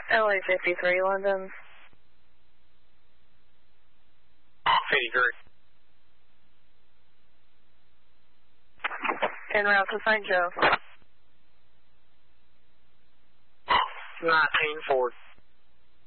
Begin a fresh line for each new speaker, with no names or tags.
LA 53, London.
53.
En route to St. Joe.
19 Ford.